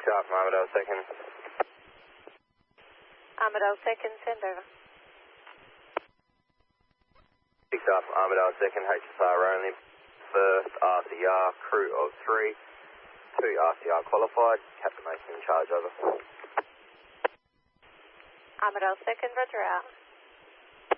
off, Armadale 2nd. Armadale 2nd, send over. 6 off, Armadale 2nd, HSR only. First RCR, crew of 3. 2 RCR qualified. Captain Mason in charge, over. Armadale 2nd, roger out.